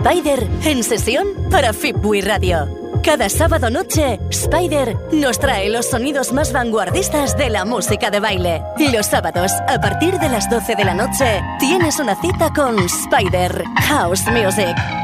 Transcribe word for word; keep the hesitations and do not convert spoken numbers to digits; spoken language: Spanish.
Spider en sesión para Fitbury Radio. Cada sábado noche, Spider nos trae los sonidos más vanguardistas de la música de baile. Y los sábados, a partir de las doce de la noche, tienes una cita con Spider House Music.